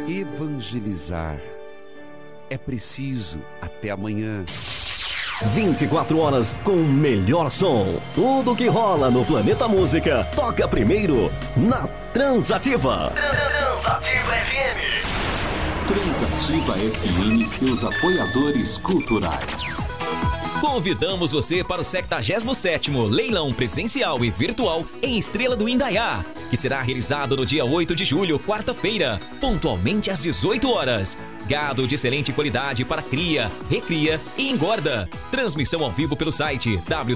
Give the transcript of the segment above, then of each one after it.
evangelizar. É preciso. Até amanhã. 24 horas com o melhor som. Tudo que rola no Planeta Música toca primeiro na Transativa. Transativa FM. Transativa FM, seus apoiadores culturais. Convidamos você para o 77º Leilão Presencial e Virtual em Estrela do Indaiá, que será realizado no dia 8 de julho, quarta-feira, pontualmente às 18 horas. Gado de excelente qualidade para cria, recria e engorda. Transmissão ao vivo pelo site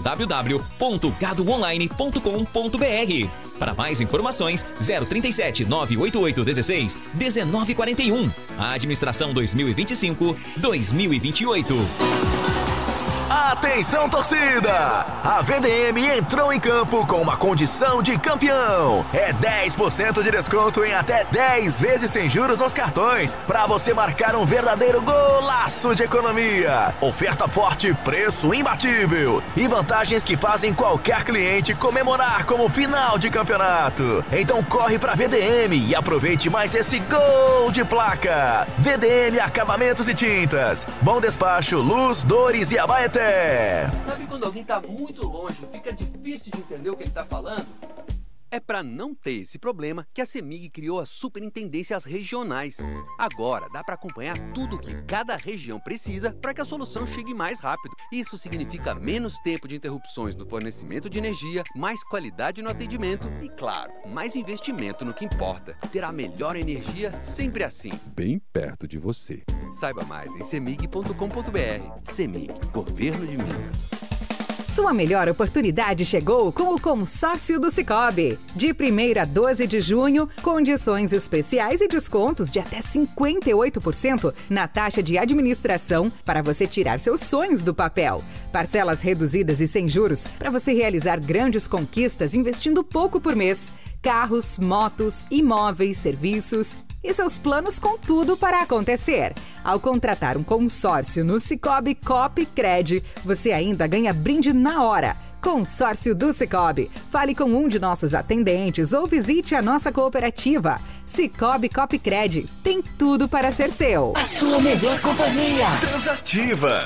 www.gadoonline.com.br. Para mais informações, 037 988 16 1941. Administração 2025-2028. Atenção, torcida! A VDM entrou em campo com uma condição de campeão. É 10% de desconto em até 10 vezes sem juros nos cartões, para você marcar um verdadeiro golaço de economia. Oferta forte, preço imbatível e vantagens que fazem qualquer cliente comemorar como final de campeonato. Então corre pra VDM e aproveite mais esse gol de placa. VDM Acabamentos e Tintas. Bom Despacho, Luz, Dores e Abaeté. Sabe quando alguém tá muito longe, fica difícil de entender o que ele tá falando? É para não ter esse problema que a CEMIG criou as superintendências regionais. Agora dá para acompanhar tudo o que cada região precisa para que a solução chegue mais rápido. Isso significa menos tempo de interrupções no fornecimento de energia, mais qualidade no atendimento e, claro, mais investimento no que importa. Ter a melhor energia sempre assim. Bem perto de você. Saiba mais em cemig.com.br. CEMIG, Governo de Minas. Sua melhor oportunidade chegou com o consórcio do Sicoob. De 1º a 12 de junho, condições especiais e descontos de até 58% na taxa de administração para você tirar seus sonhos do papel. Parcelas reduzidas e sem juros para você realizar grandes conquistas investindo pouco por mês. Carros, motos, imóveis, serviços e seus planos com tudo para acontecer. Ao contratar um consórcio no Sicoob Cop Cred, você ainda ganha brinde na hora. Consórcio do Sicoob. Fale com um de nossos atendentes ou visite a nossa cooperativa. Sicoob Cop Cred tem tudo para ser seu. A sua melhor companhia. Transativa.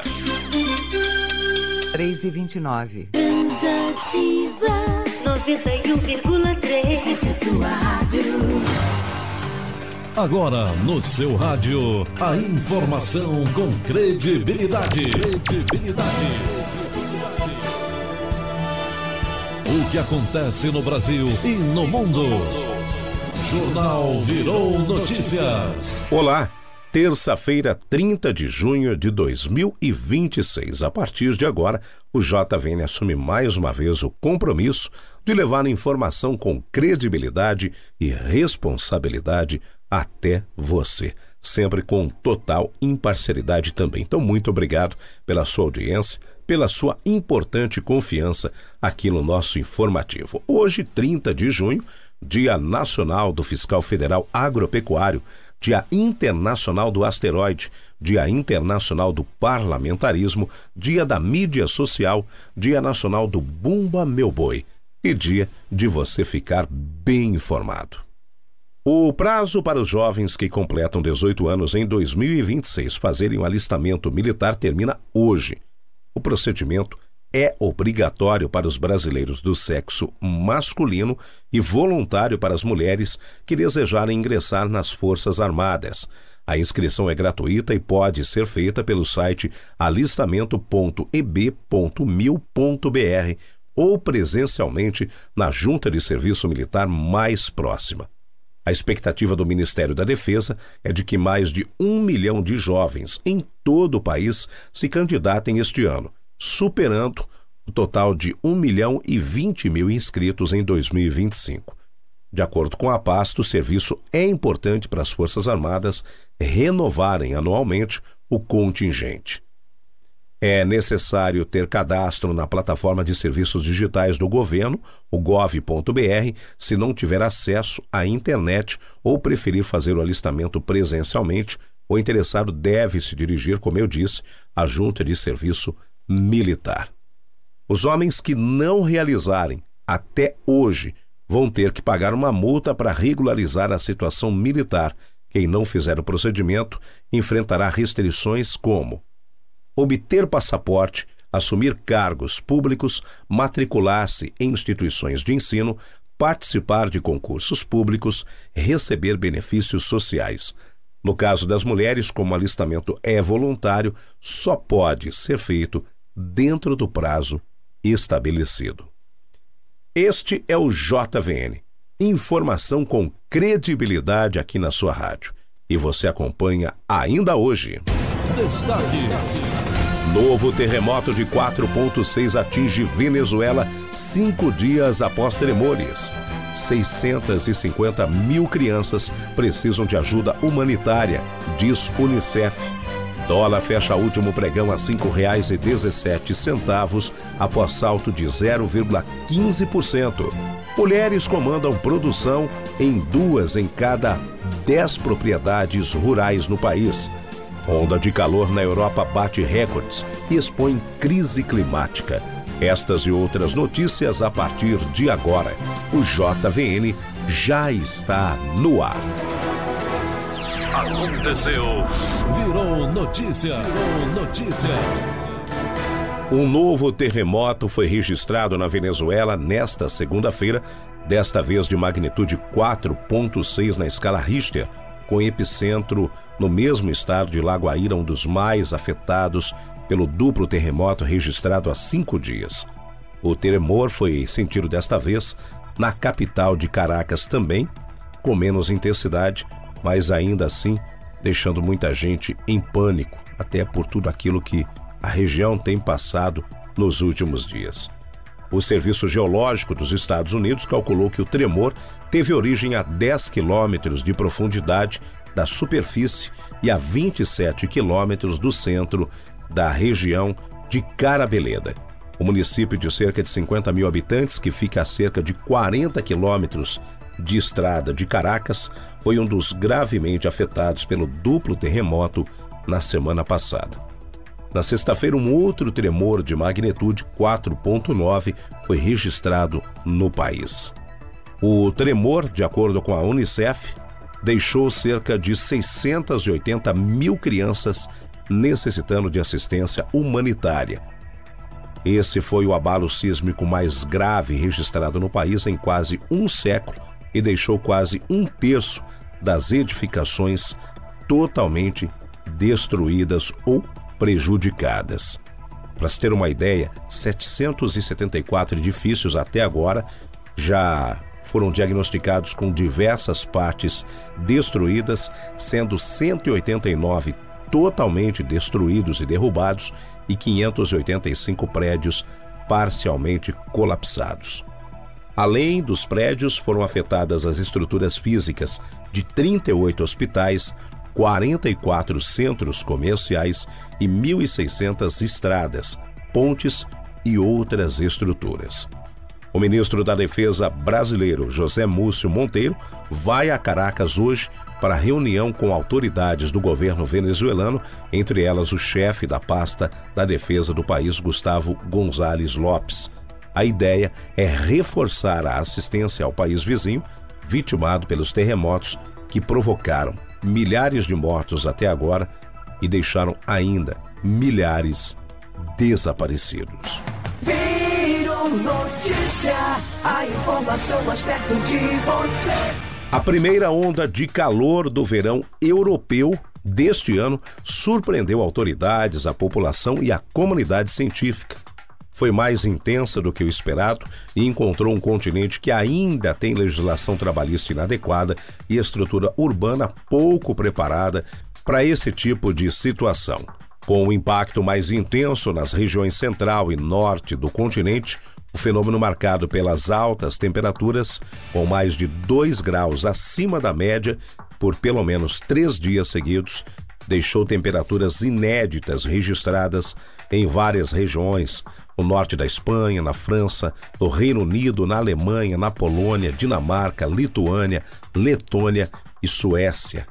3h29. Transativa 91,3. Essa é sua rádio. Agora no seu rádio, a informação com credibilidade. O que acontece no Brasil e no mundo. Jornal Virou Notícias. Olá, terça-feira, 30 de junho de 2026. A partir de agora, o JVN assume mais uma vez o compromisso de levar a informação com credibilidade e responsabilidade até você, sempre com total imparcialidade também. Então, muito obrigado pela sua audiência, pela sua importante confiança aqui no nosso informativo. Hoje, 30 de junho, Dia Nacional do Fiscal Federal Agropecuário, Dia Internacional do Asteroide, Dia Internacional do Parlamentarismo, Dia da Mídia Social, Dia Nacional do Bumba Meu Boi e dia de você ficar bem informado. O prazo para os jovens que completam 18 anos em 2026 fazerem o alistamento militar termina hoje. O procedimento é obrigatório para os brasileiros do sexo masculino e voluntário para as mulheres que desejarem ingressar nas Forças Armadas. A inscrição é gratuita e pode ser feita pelo site alistamento.eb.mil.br ou presencialmente na Junta de Serviço Militar mais próxima. A expectativa do Ministério da Defesa é de que mais de 1 milhão de jovens em todo o país se candidatem este ano, superando o total de 1.020.000 inscritos em 2025. De acordo com a pasta, o serviço é importante para as Forças Armadas renovarem anualmente o contingente. É necessário ter cadastro na plataforma de serviços digitais do governo, o gov.br, se não tiver acesso à internet ou preferir fazer o alistamento presencialmente, o interessado deve se dirigir, como eu disse, à Junta de Serviço Militar. Os homens que não realizarem até hoje vão ter que pagar uma multa para regularizar a situação militar, Quem não fizer o procedimento enfrentará restrições como obter passaporte, assumir cargos públicos, matricular-se em instituições de ensino, participar de concursos públicos, receber benefícios sociais. No caso das mulheres, como o alistamento é voluntário, só pode ser feito dentro do prazo estabelecido. Este é o JVN. Informação com credibilidade aqui na sua rádio. E você acompanha ainda hoje. Destaques. Novo terremoto de 4,6 atinge Venezuela 5 dias após tremores. 650 mil crianças precisam de ajuda humanitária, diz Unicef. Dólar fecha último pregão a R$ 5,17 após salto de 0,15%. Mulheres comandam produção em 2 em cada 10 propriedades rurais no país. Onda de calor na Europa bate recordes e expõe crise climática. Estas e outras notícias a partir de agora. O JVN já está no ar. Aconteceu. Virou notícia. Um novo terremoto foi registrado na Venezuela nesta segunda-feira, desta vez de magnitude 4,6 na escala Richter, com epicentro no mesmo estado de Lagoaíra, um dos mais afetados pelo duplo terremoto registrado há 5 dias. O tremor foi sentido desta vez na capital de Caracas também, com menos intensidade, mas ainda assim deixando muita gente em pânico, até por tudo aquilo que a região tem passado nos últimos dias. O Serviço Geológico dos Estados Unidos calculou que o tremor teve origem a 10 quilômetros de profundidade da superfície e a 27 quilômetros do centro da região de Carabeleda. O município de cerca de 50 mil habitantes, que fica a cerca de 40 quilômetros de estrada de Caracas, foi um dos gravemente afetados pelo duplo terremoto na semana passada. Na sexta-feira, um outro tremor de magnitude 4,9 foi registrado no país. O tremor, de acordo com a Unicef, deixou cerca de 680 mil crianças necessitando de assistência humanitária. Esse foi o abalo sísmico mais grave registrado no país em quase um século e deixou quase 1/3 das edificações totalmente destruídas ou prejudicadas. Para se ter uma ideia, 774 edifícios até agora já foram diagnosticados com diversas partes destruídas, sendo 189 totalmente destruídos e derrubados e 585 prédios parcialmente colapsados. Além dos prédios, foram afetadas as estruturas físicas de 38 hospitais, 44 centros comerciais e 1.600 estradas, pontes e outras estruturas. O ministro da Defesa brasileiro, José Múcio Monteiro, vai a Caracas hoje para reunião com autoridades do governo venezuelano, entre elas o chefe da pasta da defesa do país, Gustavo González Lopes. A ideia é reforçar a assistência ao país vizinho, vitimado pelos terremotos que provocaram milhares de mortos até agora e deixaram ainda milhares desaparecidos. Virou notícia, a informação mais perto de você. A primeira onda de calor do verão europeu deste ano surpreendeu autoridades, a população e a comunidade científica. Foi mais intensa do que o esperado e encontrou um continente que ainda tem legislação trabalhista inadequada e estrutura urbana pouco preparada para esse tipo de situação. Com o impacto mais intenso nas regiões central e norte do continente, o fenômeno marcado pelas altas temperaturas, com mais de 2 graus acima da média por pelo menos 3 dias seguidos, deixou temperaturas inéditas registradas em várias regiões, no norte da Espanha, na França, no Reino Unido, na Alemanha, na Polônia, Dinamarca, Lituânia, Letônia e Suécia.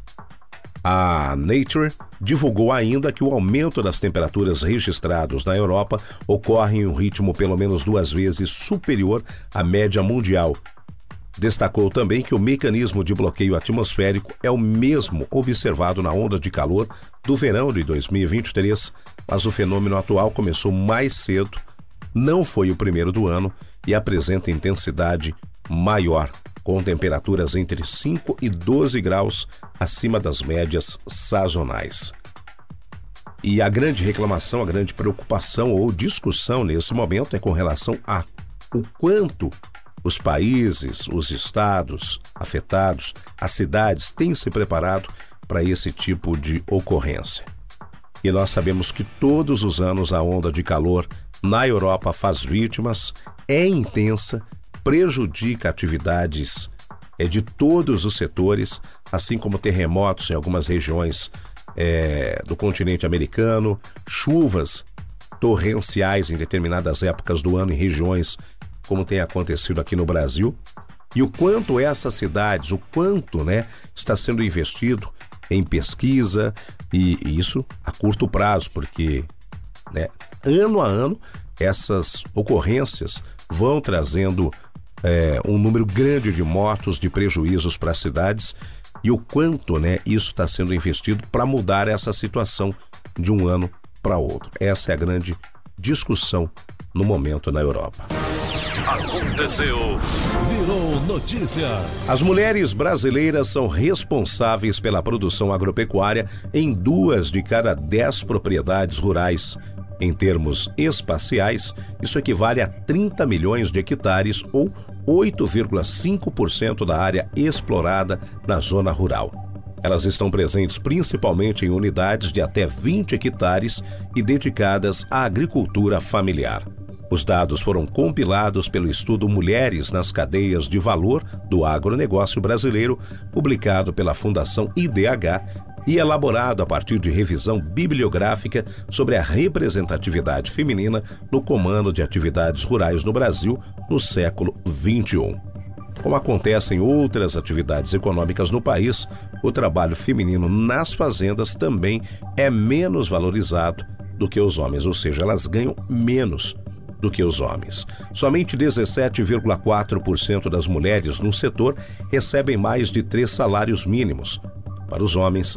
A Nature divulgou ainda que o aumento das temperaturas registrados na Europa ocorre em um ritmo pelo menos 2 vezes superior à média mundial, Destacou também que o mecanismo de bloqueio atmosférico é o mesmo observado na onda de calor do verão de 2023, mas o fenômeno atual começou mais cedo, não foi o primeiro do ano e apresenta intensidade maior, com temperaturas entre 5 e 12 graus acima das médias sazonais. E a grande reclamação, a grande preocupação ou discussão nesse momento é com relação a o quanto os países, os estados afetados, as cidades têm se preparado para esse tipo de ocorrência. E nós sabemos que todos os anos a onda de calor na Europa faz vítimas, é intensa, prejudica atividades de todos os setores, assim como terremotos em algumas regiões do continente americano, chuvas torrenciais em determinadas épocas do ano em regiões como tem acontecido aqui no Brasil, e o quanto essas cidades, o quanto está sendo investido em pesquisa, e isso a curto prazo, porque ano a ano essas ocorrências vão trazendo um número grande de mortos, de prejuízos para as cidades, e o quanto isso está sendo investido para mudar essa situação de um ano para outro. Essa é a grande discussão no momento na Europa. Aconteceu, virou notícia. As mulheres brasileiras são responsáveis pela produção agropecuária em 2 de cada 10 propriedades rurais. Em termos espaciais, isso equivale a 30 milhões de hectares ou 8,5% da área explorada na zona rural. Elas estão presentes principalmente em unidades de até 20 hectares e dedicadas à agricultura familiar. Os dados foram compilados pelo estudo Mulheres nas Cadeias de Valor do Agronegócio Brasileiro, publicado pela Fundação IDH e elaborado a partir de revisão bibliográfica sobre a representatividade feminina no comando de atividades rurais no Brasil no século XXI. Como acontece em outras atividades econômicas no país, o trabalho feminino nas fazendas também é menos valorizado do que os homens, ou seja, elas ganham menos do que os homens. Somente 17,4% das mulheres no setor recebem mais de 3 salários mínimos. Para os homens,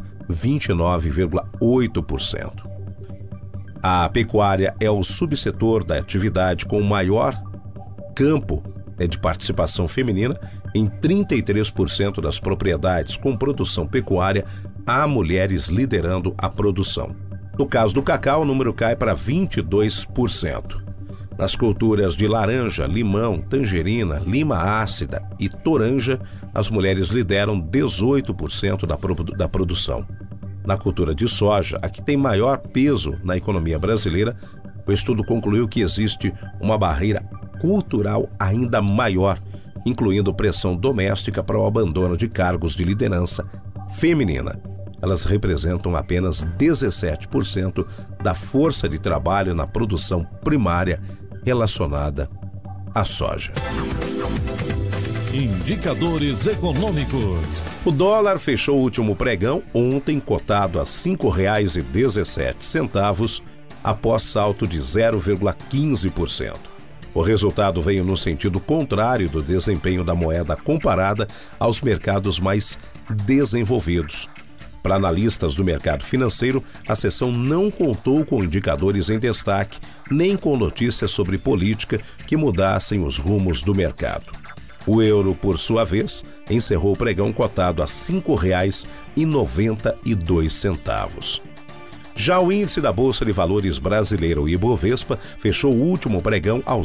29,8%. A pecuária é o subsetor da atividade com o maior campo de participação feminina. Em 33% das propriedades com produção pecuária, há mulheres liderando a produção. No caso do cacau, o número cai para 22%. Nas culturas de laranja, limão, tangerina, lima ácida e toranja, as mulheres lideram 18% da produção. Na cultura de soja, a que tem maior peso na economia brasileira, o estudo concluiu que existe uma barreira cultural ainda maior, incluindo pressão doméstica para o abandono de cargos de liderança feminina. Elas representam apenas 17% da força de trabalho na produção primária relacionada à soja. Indicadores econômicos. O dólar fechou o último pregão ontem cotado a R$ 5,17, após salto de 0,15%. O resultado veio no sentido contrário do desempenho da moeda comparada aos mercados mais desenvolvidos. Para analistas do mercado financeiro, a sessão não contou com indicadores em destaque, nem com notícias sobre política que mudassem os rumos do mercado. O euro, por sua vez, encerrou o pregão cotado a R$ 5,92. Já o índice da Bolsa de Valores brasileira, o Ibovespa, fechou o último pregão aos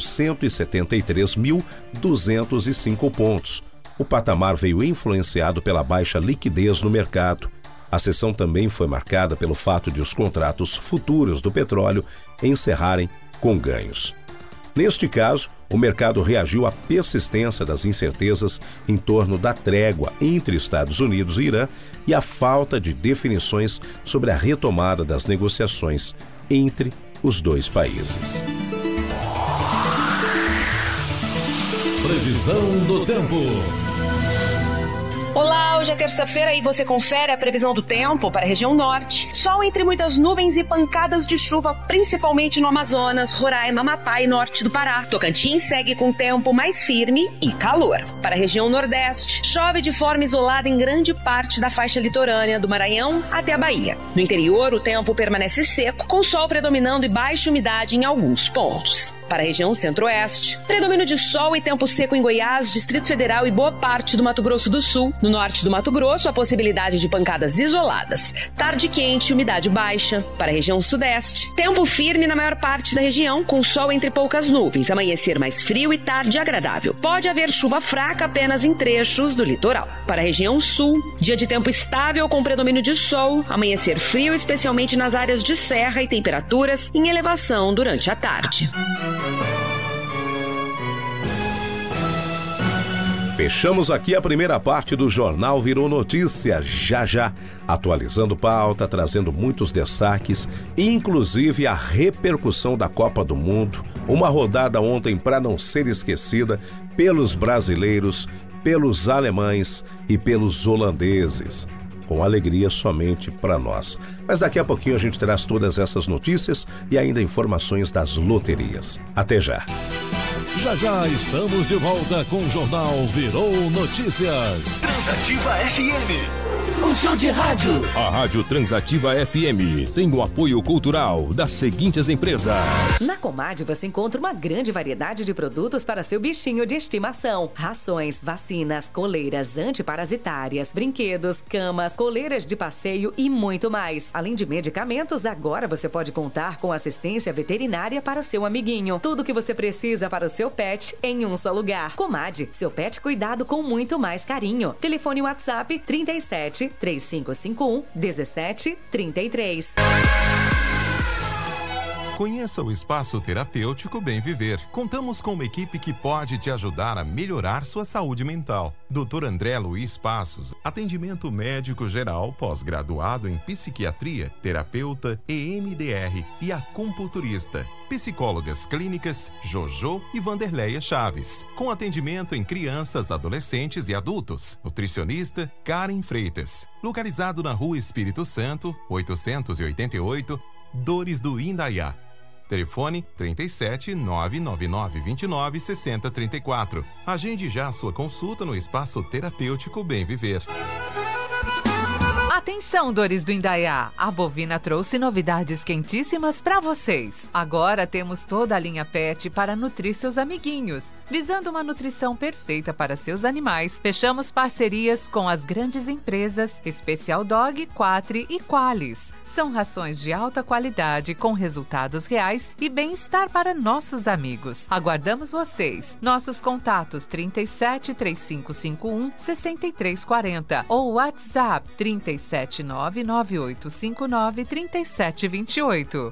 173.205 pontos. O patamar veio influenciado pela baixa liquidez no mercado. A sessão também foi marcada pelo fato de os contratos futuros do petróleo encerrarem com ganhos. Neste caso, o mercado reagiu à persistência das incertezas em torno da trégua entre Estados Unidos e Irã e à falta de definições sobre a retomada das negociações entre os dois países. Previsão do tempo. Olá, Hoje é terça-feira e você confere a previsão do tempo para a região norte. Sol entre muitas nuvens e pancadas de chuva, principalmente no Amazonas, Roraima, Amapá e norte do Pará. Tocantins segue com tempo mais firme e calor. Para a região nordeste, chove de forma isolada em grande parte da faixa litorânea do Maranhão até a Bahia. No interior, o tempo permanece seco, com sol predominando e baixa umidade em alguns pontos. Para a região centro-oeste, predomínio de sol e tempo seco em Goiás, Distrito Federal e boa parte do Mato Grosso do Sul. No norte do Mato Grosso, a possibilidade de pancadas isoladas. Tarde quente, umidade baixa. Para a região sudeste, tempo firme na maior parte da região, com sol entre poucas nuvens, amanhecer mais frio e tarde agradável. Pode haver chuva fraca apenas em trechos do litoral. Para a região sul, dia de tempo estável com predomínio de sol, amanhecer frio, especialmente nas áreas de serra e temperaturas em elevação durante a tarde. Fechamos aqui a primeira parte do Jornal Virou Notícia, já, atualizando pauta, trazendo muitos destaques, inclusive a repercussão da Copa do Mundo, uma rodada ontem para não ser esquecida pelos brasileiros, pelos alemães e pelos holandeses. Com alegria somente para nós. Mas daqui a pouquinho a gente traz todas essas notícias e ainda informações das loterias. Até já! Já estamos de volta com o Jornal Virou Notícias. Transativa FM. Um show de rádio. A Rádio Transativa FM tem o apoio cultural das seguintes empresas. Na Comad você encontra uma grande variedade de produtos para seu bichinho de estimação. Rações, vacinas, coleiras antiparasitárias, brinquedos, camas, coleiras de passeio e muito mais. Além de medicamentos, agora você pode contar com assistência veterinária para o seu amiguinho. Tudo que você precisa para o seu pet em um só lugar. Comad, seu pet cuidado com muito mais carinho. Telefone WhatsApp 37 3551 1733. Conheça o Espaço Terapêutico Bem Viver. Contamos com uma equipe que pode te ajudar a melhorar sua saúde mental. Dr. André Luiz Passos, atendimento médico geral, pós-graduado em psiquiatria, terapeuta, EMDR e acupunturista. Psicólogas clínicas Jojo e Vanderleia Chaves, com atendimento em crianças, adolescentes e adultos. Nutricionista Karen Freitas, localizado na Rua Espírito Santo, 888, Dores do Indaiá. Telefone 37 999 29 60 34. Agende já a sua consulta no Espaço Terapêutico Bem Viver. Atenção, Dores do Indaiá! A Bovina trouxe novidades quentíssimas para vocês. Agora temos toda a linha PET para nutrir seus amiguinhos. Visando uma nutrição perfeita para seus animais, fechamos parcerias com as grandes empresas Special Dog, Quatri e Qualis. São rações de alta qualidade com resultados reais e bem-estar para nossos amigos. Aguardamos vocês. Nossos contatos 37 3551 6340 ou WhatsApp 37 99859 3728.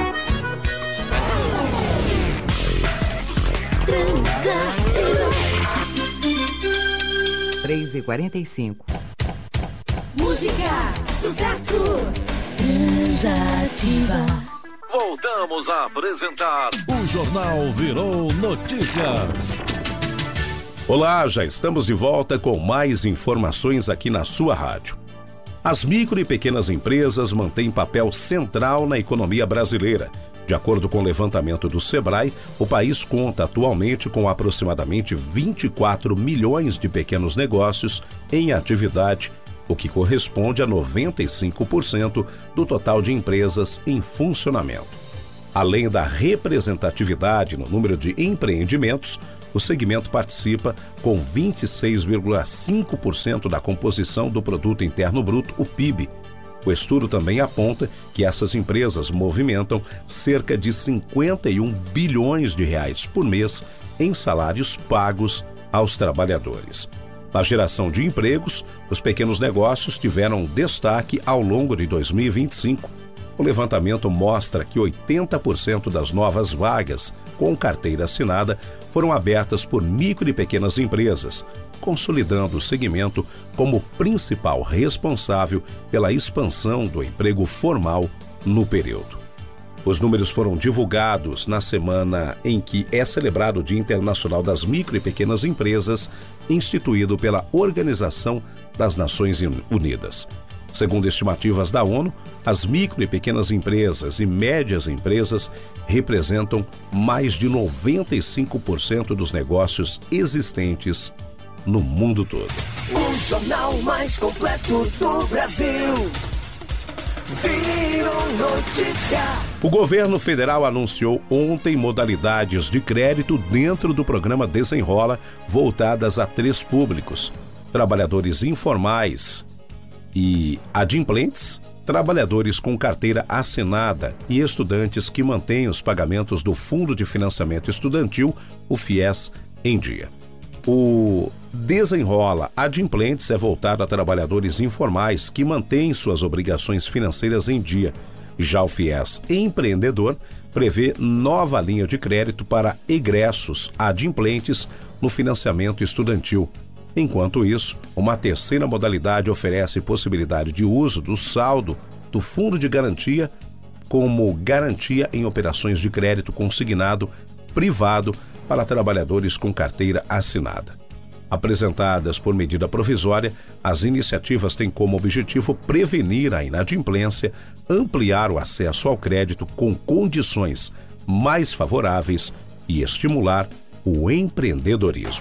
3h45. Música, sucesso. Transativa. Voltamos a apresentar o Jornal Virou Notícias. Olá, já estamos de volta com mais informações aqui na sua rádio. As micro e pequenas empresas mantêm papel central na economia brasileira. De acordo com o levantamento do Sebrae, o país conta atualmente com aproximadamente 24 milhões de pequenos negócios em atividade, o que corresponde a 95% do total de empresas em funcionamento. Além da representatividade no número de empreendimentos, o segmento participa com 26,5% da composição do Produto Interno Bruto, o PIB. O estudo também aponta que essas empresas movimentam cerca de 51 bilhões de reais por mês em salários pagos aos trabalhadores. Na geração de empregos, os pequenos negócios tiveram destaque ao longo de 2025. O levantamento mostra que 80% das novas vagas com carteira assinada foram abertas por micro e pequenas empresas, consolidando o segmento como principal responsável pela expansão do emprego formal no período. Os números foram divulgados na semana em que é celebrado o Dia Internacional das Micro e Pequenas Empresas, instituído pela Organização das Nações Unidas. Segundo estimativas da ONU, as micro e pequenas empresas e médias empresas representam mais de 95% dos negócios existentes no mundo todo. O jornal mais completo do Brasil. Virou notícia. O governo federal anunciou ontem modalidades de crédito dentro do programa Desenrola, voltadas a 3 públicos: trabalhadores informais e adimplentes, trabalhadores com carteira assinada e estudantes que mantêm os pagamentos do Fundo de Financiamento Estudantil, o FIES, em dia. O Desenrola Adimplentes é voltado a trabalhadores informais que mantêm suas obrigações financeiras em dia. Já o FIES Empreendedor prevê nova linha de crédito para egressos adimplentes no financiamento estudantil. Enquanto isso, uma terceira modalidade oferece possibilidade de uso do saldo do Fundo de Garantia como garantia em operações de crédito consignado privado para trabalhadores com carteira assinada. Apresentadas por medida provisória, as iniciativas têm como objetivo prevenir a inadimplência, ampliar o acesso ao crédito com condições mais favoráveis e estimular o empreendedorismo.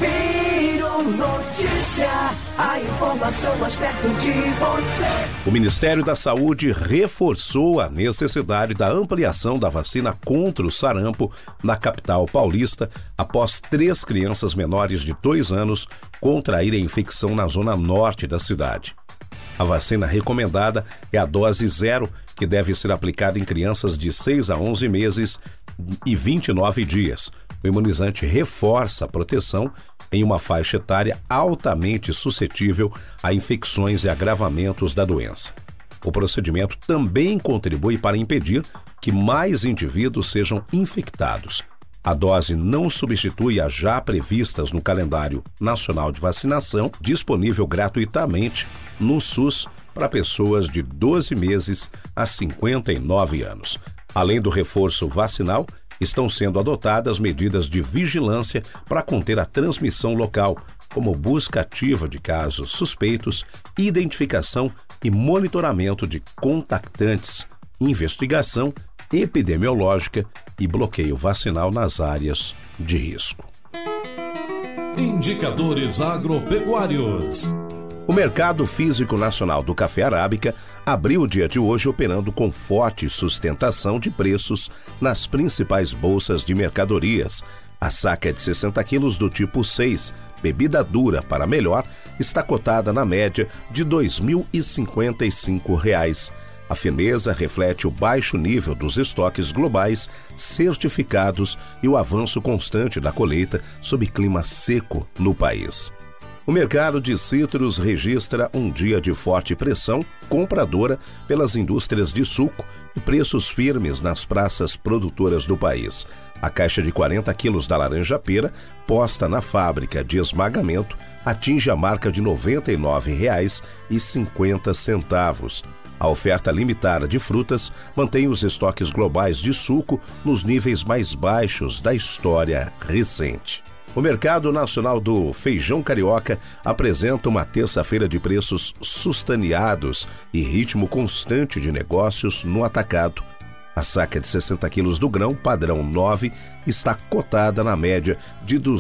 Notícia, a informação mais perto de você. O Ministério da Saúde reforçou a necessidade da ampliação da vacina contra o sarampo na capital paulista após 3 crianças menores de 2 anos contraírem infecção na zona norte da cidade. A vacina recomendada é a dose 0, que deve ser aplicada em crianças de 6 a 11 meses e 29 dias. O imunizante reforça a proteção em uma faixa etária altamente suscetível a infecções e agravamentos da doença. O procedimento também contribui para impedir que mais indivíduos sejam infectados. A dose não substitui as já previstas no calendário nacional de vacinação, disponível gratuitamente no SUS para pessoas de 12 meses a 59 anos. Além do reforço vacinal, estão sendo adotadas medidas de vigilância para conter a transmissão local, como busca ativa de casos suspeitos, identificação e monitoramento de contactantes, investigação epidemiológica e bloqueio vacinal nas áreas de risco. Indicadores agropecuários. O Mercado Físico Nacional do Café Arábica abriu o dia de hoje operando com forte sustentação de preços nas principais bolsas de mercadorias. A saca de 60 quilos do tipo 6, bebida dura para melhor, está cotada na média de R$ 2.055. A firmeza reflete o baixo nível dos estoques globais certificados e o avanço constante da colheita sob clima seco no país. O mercado de citros registra um dia de forte pressão compradora pelas indústrias de suco e preços firmes nas praças produtoras do país. A caixa de 40 quilos da laranja-pera, posta na fábrica de esmagamento, atinge a marca de R$ 99,50. A oferta limitada de frutas mantém os estoques globais de suco nos níveis mais baixos da história recente. O Mercado Nacional do Feijão Carioca apresenta uma terça-feira de preços sustaneados e ritmo constante de negócios no atacado. A saca de 60 quilos do grão, padrão 9, está cotada na média de R$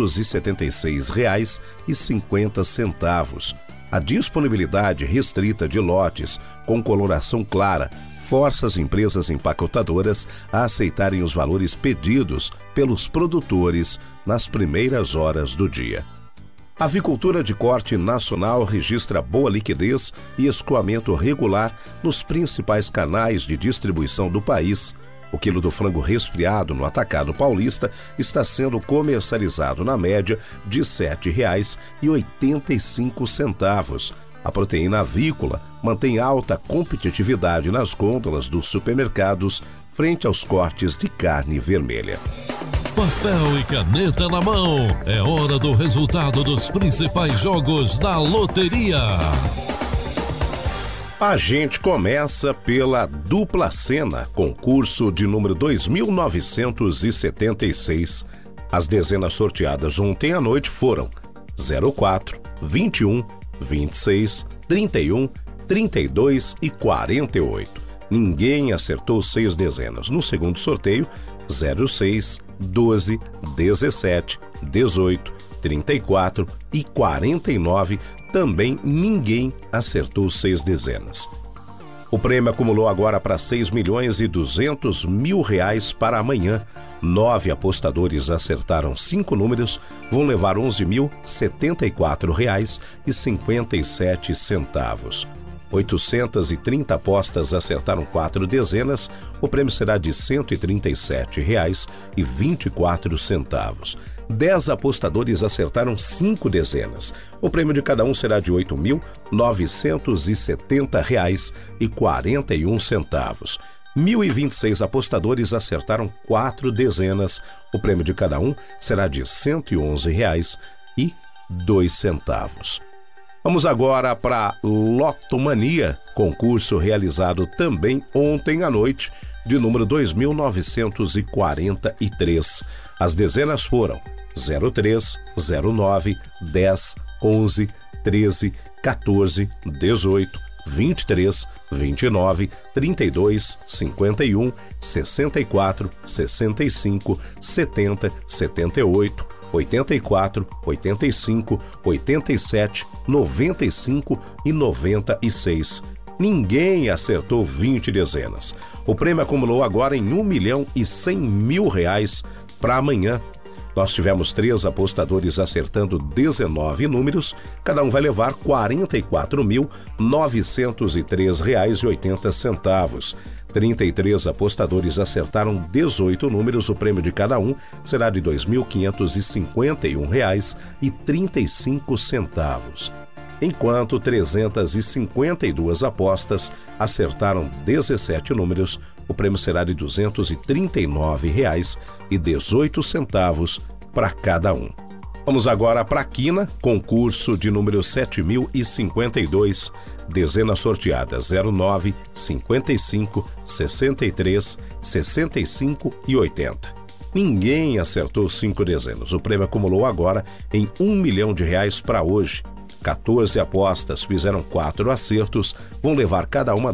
276,50. A disponibilidade restrita de lotes com coloração clara força as empresas empacotadoras a aceitarem os valores pedidos pelos produtores nas primeiras horas do dia. A avicultura de corte nacional registra boa liquidez e escoamento regular nos principais canais de distribuição do país. O quilo do frango resfriado no atacado paulista está sendo comercializado na média de R$ 7,85. A proteína avícola mantém alta competitividade nas gôndolas dos supermercados frente aos cortes de carne vermelha. Papel e caneta na mão. É hora do resultado dos principais jogos da loteria. A gente começa pela dupla cena, concurso de número 2976. As dezenas sorteadas ontem à noite foram 04, 21, 26, 31, 32 e 48. Ninguém acertou 6 dezenas. No segundo sorteio, 06, 12, 17, 18, 34 e 49. Também ninguém acertou 6 dezenas. O prêmio acumulou agora para R$6.200.000 para amanhã. 9 apostadores acertaram 5 números, vão levar R$11.074,57. 830 apostas acertaram 4 dezenas, o prêmio será de R$137,24. 10 apostadores acertaram 5 dezenas. O prêmio de cada um será de R$8.970,41. 1.026 apostadores acertaram 4 dezenas. O prêmio de cada um será de R$111,02. Vamos agora para Lotomania, concurso realizado também ontem à noite, de número 2.943. As dezenas foram 03, 09, 10, 11, 13, 14, 18, 23, 29, 32, 51, 64, 65, 70, 78, 84, 85, 87, 95 e 96. Ninguém acertou 20 dezenas. O prêmio acumulou agora em R$1.100.000 para amanhã. Nós tivemos 3 apostadores acertando 19 números, cada um vai levar R$43.903,80. 33 apostadores acertaram 18 números, o prêmio de cada um será de R$2.551,35. Enquanto 352 apostas acertaram 17 números, o prêmio será de R$239,18 para cada um. Vamos agora para a quina, concurso de número 7052, dezenas sorteadas 09, 55, 63, 65 e 80. Ninguém acertou 5 dezenas. O prêmio acumulou agora em R$1 milhão para hoje. 14 apostas fizeram 4 acertos, vão levar cada uma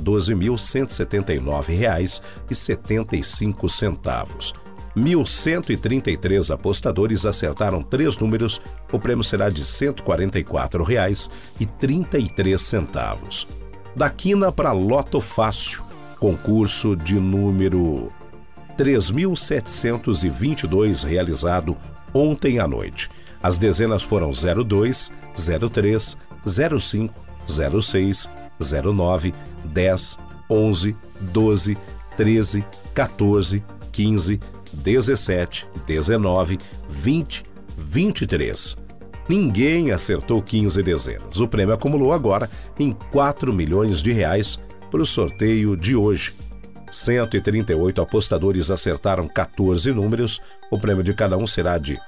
R$12.179,75. 1.133 apostadores acertaram 3 números, o prêmio será de R$144,33. Da quina para Loto Fácil, concurso de número 3.722, realizado ontem à noite. As dezenas foram 02, 03, 05, 06, 09, 10, 11, 12, 13, 14, 15, 17, 19, 20, 23. Ninguém acertou 15 dezenas. O prêmio acumulou agora em R$4 milhões para o sorteio de hoje. 138 apostadores acertaram 14 números. O prêmio de cada um será de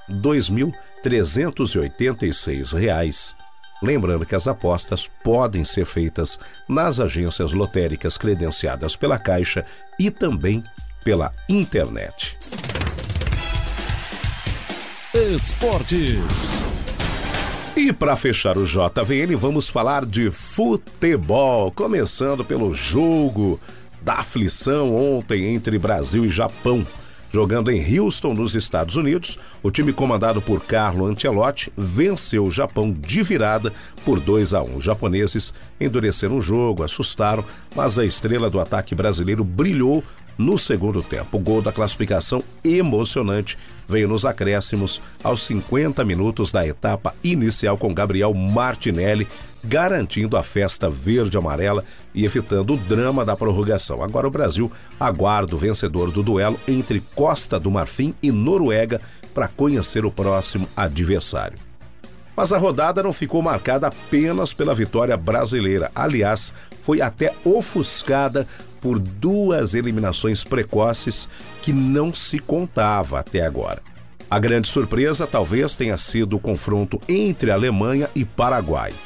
R$2.386. Lembrando que as apostas podem ser feitas nas agências lotéricas credenciadas pela Caixa e também pela internet. Esportes. E para fechar o JVN, vamos falar de futebol, começando pelo jogo da aflição ontem entre Brasil e Japão. Jogando em Houston, nos Estados Unidos, o time comandado por Carlo Ancelotti venceu o Japão de virada por 2-1. Os japoneses endureceram o jogo, assustaram, mas a estrela do ataque brasileiro brilhou no segundo tempo. O gol da classificação emocionante veio nos acréscimos aos 50 minutos da etapa inicial, com Gabriel Martinelli garantindo a festa verde-amarela e evitando o drama da prorrogação. Agora o Brasil aguarda o vencedor do duelo entre Costa do Marfim e Noruega para conhecer o próximo adversário. Mas a rodada não ficou marcada apenas pela vitória brasileira. Aliás, foi até ofuscada por 2 eliminações precoces que não se contava até agora. A grande surpresa talvez tenha sido o confronto entre Alemanha e Paraguai.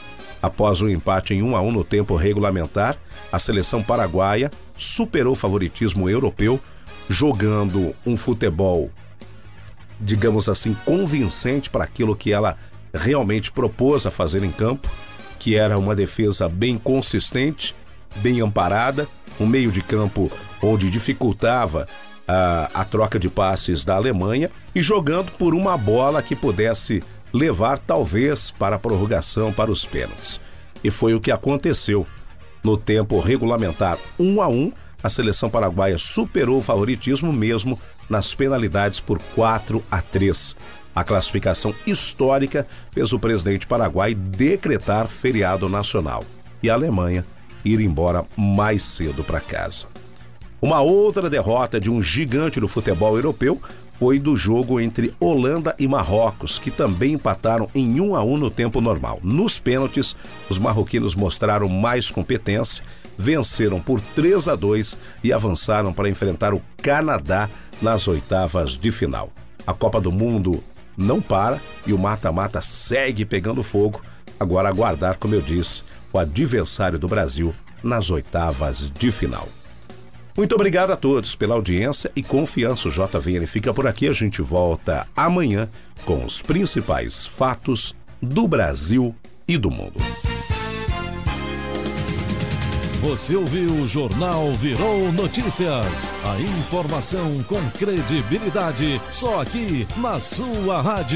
Após um empate em 1-1 no tempo regulamentar, a seleção paraguaia superou o favoritismo europeu, jogando um futebol, digamos assim, convincente para aquilo que ela realmente propôs a fazer em campo, que era uma defesa bem consistente, bem amparada, um meio de campo onde dificultava a troca de passes da Alemanha e jogando por uma bola que pudesse levar talvez para a prorrogação, para os pênaltis. E foi o que aconteceu. No tempo regulamentar 1-1, a seleção paraguaia superou o favoritismo mesmo nas penalidades por 4-3. A classificação histórica fez o presidente paraguai decretar feriado nacional e a Alemanha ir embora mais cedo para casa. Uma outra derrota de um gigante do futebol europeu foi do jogo entre Holanda e Marrocos, que também empataram em 1-1 no tempo normal. Nos pênaltis, os marroquinos mostraram mais competência, venceram por 3-2 e avançaram para enfrentar o Canadá nas oitavas de final. A Copa do Mundo não para e o mata-mata segue pegando fogo. Agora aguardar, como eu disse, o adversário do Brasil nas oitavas de final. Muito obrigado a todos pela audiência e confiança. O JVN fica por aqui. A gente volta amanhã com os principais fatos do Brasil e do mundo. Você ouviu o Jornal Virou Notícias. A informação com credibilidade só aqui na sua rádio.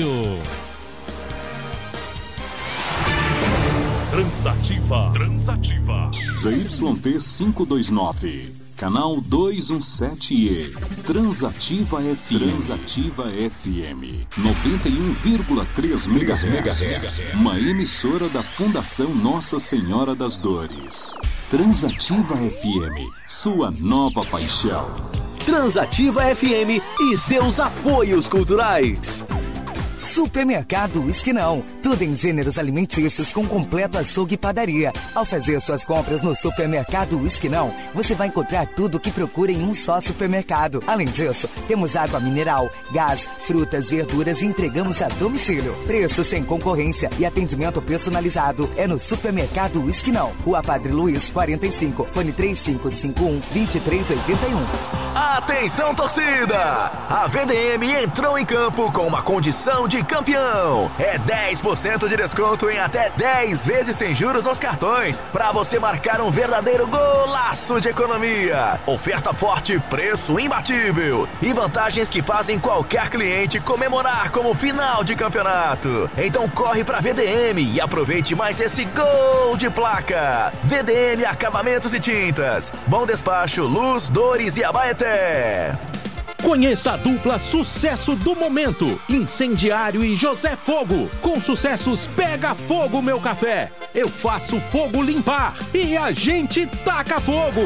Transativa. ZYT 529. Canal 217E. Transativa FM 91,3 MHz. Uma emissora da Fundação Nossa Senhora das Dores. Transativa FM, sua nova paixão. Transativa FM e seus apoios culturais. Supermercado Esquinão. Tudo em gêneros alimentícios com completo açougue e padaria. Ao fazer suas compras no Supermercado Esquinão, você vai encontrar tudo o que procura em um só supermercado. Além disso, temos água mineral, gás, frutas, verduras e entregamos a domicílio. Preço sem concorrência e atendimento personalizado é no Supermercado Esquinão. Rua Padre Luiz, 45, fone 3551-2381. Atenção, torcida! A VDM entrou em campo com uma condição de campeão. É 10% de desconto em até 10 vezes sem juros nos cartões, para você marcar um verdadeiro golaço de economia. Oferta forte, preço imbatível e vantagens que fazem qualquer cliente comemorar como final de campeonato. Então corre pra VDM e aproveite mais esse gol de placa. VDM Acabamentos e Tintas. Bom Despacho, Luz, Dores e Abaeté. Conheça a dupla sucesso do momento, Incendiário e José Fogo. Com sucessos Pega Fogo Meu Café, Eu Faço Fogo Limpar e A Gente Taca Fogo.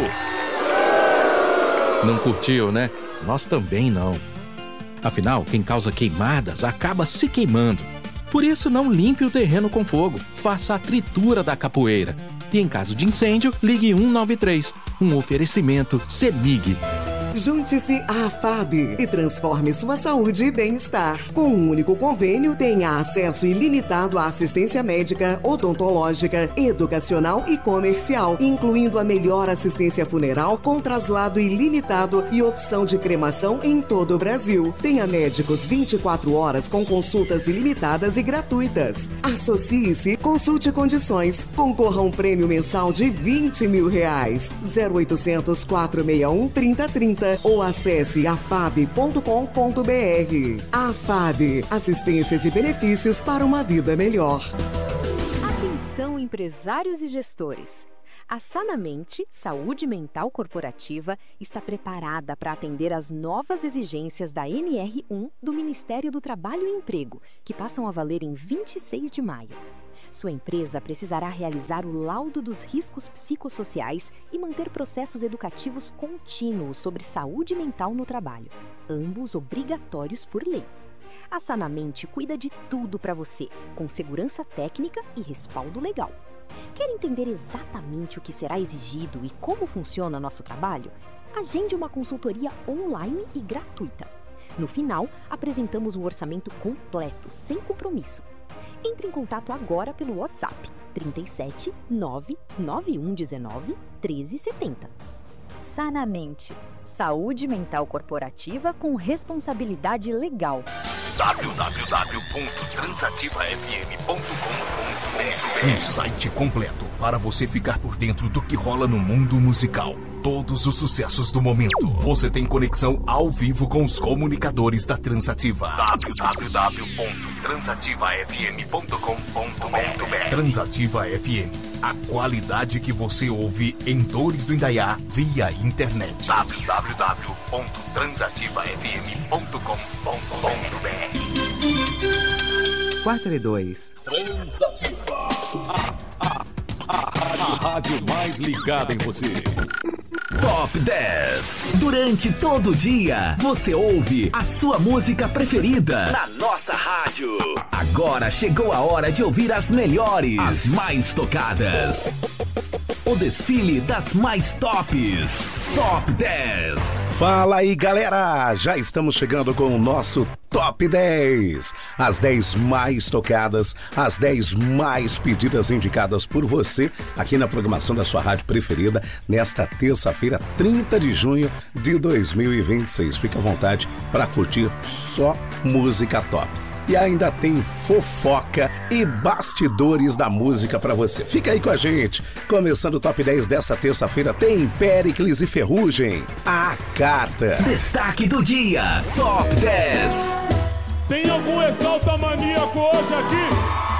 Não curtiu, né? Nós também não. Afinal, quem causa queimadas acaba se queimando. Por isso, não limpe o terreno com fogo, faça a tritura da capoeira. E em caso de incêndio, ligue 193, um oferecimento CEMIG. Junte-se à AFAB e transforme sua saúde e bem-estar. Com um único convênio, tenha acesso ilimitado à assistência médica, odontológica, educacional e comercial, incluindo a melhor assistência funeral com traslado ilimitado e opção de cremação em todo o Brasil. Tenha médicos 24 horas com consultas ilimitadas e gratuitas. Associe-se, consulte condições. Concorra a um prêmio mensal de R$20 mil. 0800 461 3030 ou acesse afab.com.br. AFAB, assistências e benefícios para uma vida melhor. Atenção, empresários e gestores. A Sanamente, Saúde Mental Corporativa, está preparada para atender às novas exigências da NR1 do Ministério do Trabalho e Emprego, que passam a valer em 26 de maio. Sua empresa precisará realizar o laudo dos riscos psicossociais e manter processos educativos contínuos sobre saúde mental no trabalho, ambos obrigatórios por lei. A Sanamente cuida de tudo para você, com segurança técnica e respaldo legal. Quer entender exatamente o que será exigido e como funciona nosso trabalho? Agende uma consultoria online e gratuita. No final, apresentamos um orçamento completo, sem compromisso. Entre em contato agora pelo WhatsApp 37 99119 1370. Sanamente. Saúde mental corporativa com responsabilidade legal. www.transativafm.com.br. Um site completo para você ficar por dentro do que rola no mundo musical. Todos os sucessos do momento. Você tem conexão ao vivo com os comunicadores da Transativa. www.transativafm.com.br. Transativa FM. A qualidade que você ouve em Dores do Indaiá via internet. www.transativafm.com.br. 4 e 2. Transativa. A rádio mais ligada em você. Top 10. Durante todo o dia, você ouve a sua música preferida na nossa rádio. Agora chegou a hora de ouvir as melhores, as mais tocadas. O desfile das mais tops. Top 10. Fala aí, galera! Já estamos chegando com o nosso Top 10. As 10 mais tocadas, as 10 mais pedidas indicadas por você aqui na programação da sua rádio preferida nesta terça-feira, 30 de junho de 2026. Fique à vontade para curtir só música top. E ainda tem fofoca e bastidores da música pra você. Fica aí com a gente. Começando o Top 10 dessa terça-feira, tem Péricles e Ferrugem, A Carta. Destaque do dia, Top 10. Tem algum exalta maníaco hoje aqui?